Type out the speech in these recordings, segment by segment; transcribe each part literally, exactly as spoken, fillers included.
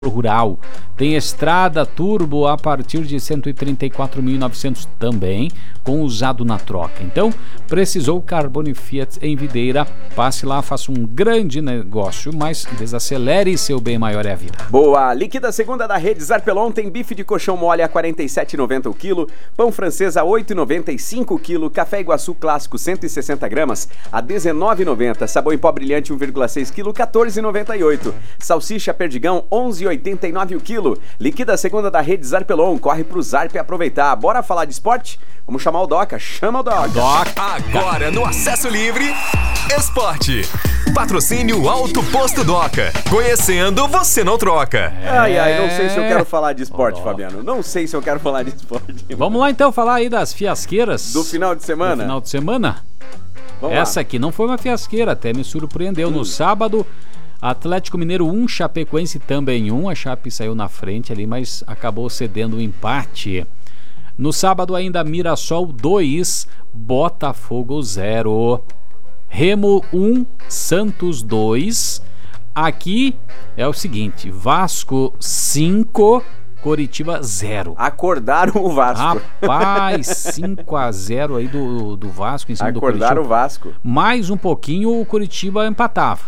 rural. Tem estrada turbo a partir de cento e trinta e quatro mil e novecentos também, com usado na troca. Então, precisou Carbone Fiat em Videira. Passe lá, faça um grande negócio, mas desacelere, seu bem maior é a vida. Boa! Líquida segunda da rede Zarpelon tem bife de colchão mole a quarenta e sete reais e noventa centavos o quilo, pão francês a oito reais e noventa e cinco centavos o quilo, café Iguaçu clássico cento e sessenta gramas a dezenove reais e noventa centavos, sabão em pó brilhante um vírgula seis quilo, quatorze reais e noventa e oito centavos, salsicha perdigão onze reais e oitenta e nove centavos o quilo. Liquida segunda da rede Zarpelon, corre pro Zarp aproveitar. Bora falar de esporte? Vamos chamar o Doca, chama o Doca. Doca. Agora no Acesso Livre, Esporte. Patrocínio Alto Posto Doca. Conhecendo, você não troca. É... Ai, ai, não sei se eu quero falar de esporte, oh, Fabiano. Não sei se eu quero falar de esporte. Vamos lá então falar aí das fiasqueiras. Do final de semana? Do final de semana. Vamos Essa lá. Aqui não foi uma fiasqueira, até me surpreendeu. Hum. No sábado, Atlético Mineiro um, Chapecoense também um. A Chape saiu na frente ali, mas acabou cedendo o empate. No sábado ainda Mirassol dois, Botafogo zero. Remo um, Santos dois. Aqui é o seguinte, Vasco cinco, Coritiba zero. Acordaram o Vasco. Rapaz, cinco a zero aí do, do Vasco em cima Acordaram do Coritiba. o Vasco. Mais um pouquinho o Coritiba empatava.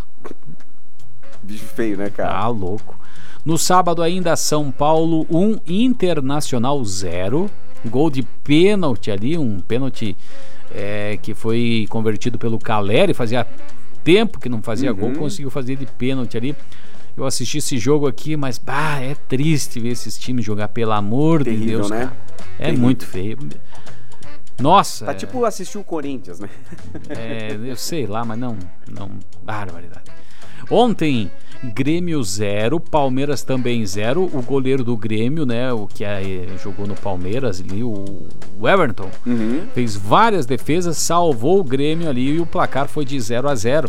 Bicho feio, né, cara? Ah, louco. No sábado ainda São Paulo um, Internacional zero. Gol de pênalti ali, um pênalti é, que foi convertido pelo Caleri. Fazia tempo que não fazia uhum. gol, conseguiu fazer de pênalti ali. Eu assisti esse jogo aqui, mas bah, é triste ver esses times jogar, pelo amor Terrível, de Deus. Né? É Terrível. Muito feio. Nossa. Tá é... tipo assistir o Corinthians, né? É, eu sei lá, mas não, não, barbaridade. Ontem, Grêmio zero, Palmeiras também zero. O goleiro do Grêmio, né, o que é, jogou no Palmeiras ali, o Everton, uhum. fez várias defesas, salvou o Grêmio ali e o placar foi de zero a zero.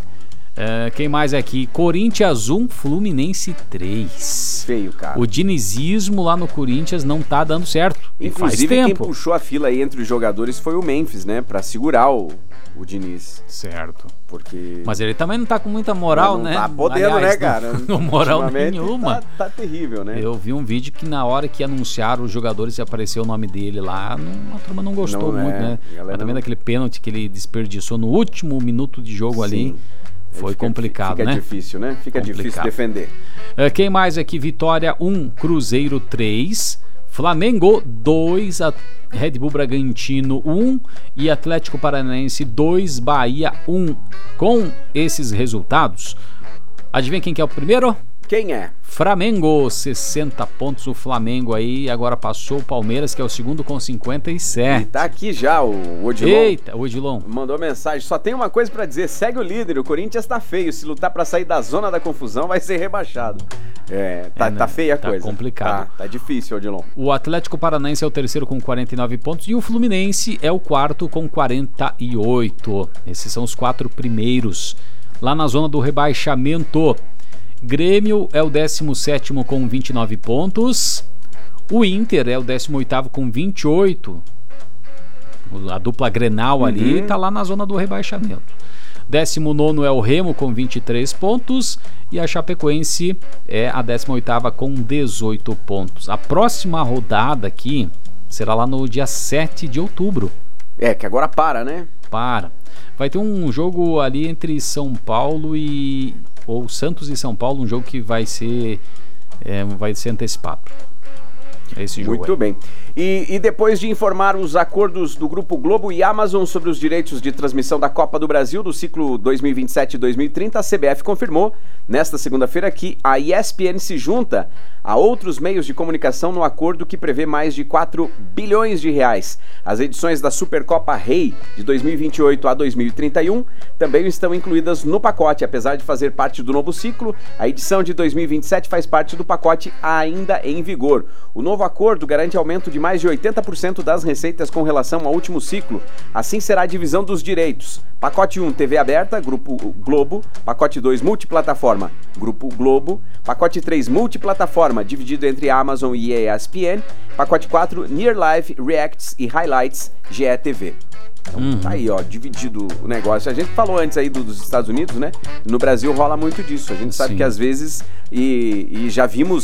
Uh, quem mais aqui? Corinthians um, Fluminense três. Feio, cara. O dinizismo lá no Corinthians não tá dando certo. Inclusive, faz tempo. Quem puxou a fila aí entre os jogadores foi o Memphis, né? Pra segurar o, o Diniz. Certo. Porque... Mas ele também não tá com muita moral, não né? Tá podendo, Aliás, né, cara? Não, moral nenhuma. Tá, tá terrível, né? Eu vi um vídeo que na hora que anunciaram os jogadores e apareceu o nome dele lá, não, a turma não gostou não, muito, é. né? Mas também não... daquele pênalti que ele desperdiçou no último minuto de jogo Sim. ali. Foi fica, complicado, fica né? Fica difícil, né? Fica complicado. Difícil defender. Uh, quem mais aqui? Vitória um, Cruzeiro três, Flamengo dois, Red Bull Bragantino um e Atlético Paranaense dois, Bahia um. Com esses resultados, adivinha quem que é o primeiro? Quem é? Flamengo, sessenta pontos o Flamengo aí, agora passou o Palmeiras, que é o segundo com cinquenta e sete. E tá aqui já o Odilon. Eita, o Odilon. Mandou mensagem, só tem uma coisa pra dizer, segue o líder, o Corinthians tá feio, se lutar pra sair da zona da confusão vai ser rebaixado. É, tá, é, né? tá feia a tá coisa. Tá complicado. Tá, tá difícil, Odilon. O Atlético Paranaense é o terceiro com quarenta e nove pontos e o Fluminense é o quarto com quarenta e oito. Esses são os quatro primeiros. Lá na zona do rebaixamento, Grêmio é o décimo sétimo com vinte e nove pontos. O Inter é o décimo oitavo com vinte e oito. A dupla Grenal uhum. ali tá lá na zona do rebaixamento. décimo nono é o Remo com vinte e três pontos. E a Chapecoense é a décima oitava com dezoito pontos. A próxima rodada aqui será lá no dia sete de outubro. É, que agora para, né? Para. Vai ter um jogo ali entre São Paulo e... ou Santos e São Paulo, um jogo que vai ser é, vai ser antecipado. Esse jogo Muito aí. bem. E, e depois de informar os acordos do Grupo Globo e Amazon sobre os direitos de transmissão da Copa do Brasil do ciclo dois mil e vinte e sete dois mil e trinta, a C B F confirmou nesta segunda-feira que a E S P N se junta a outros meios de comunicação no acordo que prevê mais de quatro bilhões de reais. As edições da Supercopa Rei de dois mil e vinte e oito a dois mil e trinta e um também estão incluídas no pacote, apesar de fazer parte do novo ciclo. A edição de dois mil e vinte e sete faz parte do pacote ainda em vigor. O novo novo acordo garante aumento de mais de oitenta por cento das receitas com relação ao último ciclo. Assim será a divisão dos direitos. Pacote um, T V aberta, Grupo Globo. Pacote dois, multiplataforma, Grupo Globo. Pacote três, multiplataforma, dividido entre Amazon e E S P N. Pacote quatro, Near Live, Reacts e Highlights, G E T V. Então uhum. tá aí, ó, dividido o negócio. A gente falou antes aí do, dos Estados Unidos, né? No Brasil rola muito disso. A gente sabe Sim. que às vezes, e, e já vimos